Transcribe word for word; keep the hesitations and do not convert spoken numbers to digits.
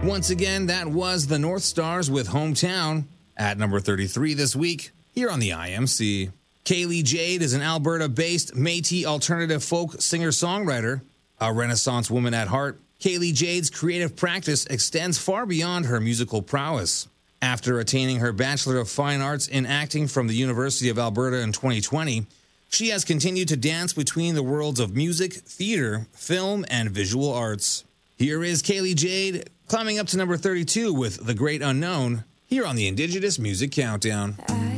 Once again, that was the North Stars with Hometown at number thirty-three this week here on the I M C. Kaylee Jade is an Alberta-based Métis alternative folk singer-songwriter. A Renaissance woman at heart, Kaylee Jade's creative practice extends far beyond her musical prowess. After attaining her Bachelor of Fine Arts in Acting from the University of Alberta in twenty twenty, she has continued to dance between the worlds of music, theater, film, and visual arts. Here is Kaylee Jade climbing up to number thirty-two with The Great Unknown here on the Indigenous Music Countdown.